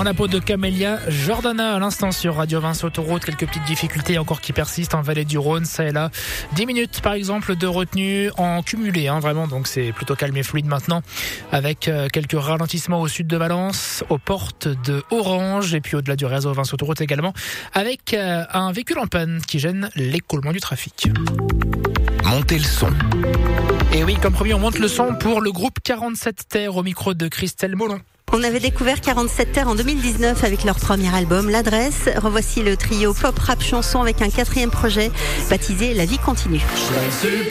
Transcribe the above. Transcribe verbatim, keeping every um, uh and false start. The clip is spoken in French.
dans la peau de Camélia Jordana à l'instant sur Radio Vinci Autoroute. Quelques petites difficultés encore qui persistent en vallée du Rhône, ça et là. dix minutes par exemple de retenue en cumulé, hein, vraiment, donc c'est plutôt calme et fluide maintenant, avec euh, quelques ralentissements au sud de Valence, aux portes de Orange et puis au-delà du réseau Vinci Autoroute également, avec euh, un véhicule en panne qui gêne l'écoulement du trafic. Montez le son. Et oui, comme promis, on monte le son pour le groupe quarante-sept Terre au micro de Christelle Molon. On avait découvert quarante-sept Terre en deux mille dix-neuf avec leur premier album, L'Adresse. Revoici le trio pop rap chanson avec un quatrième projet baptisé La Vie Continue. Je suis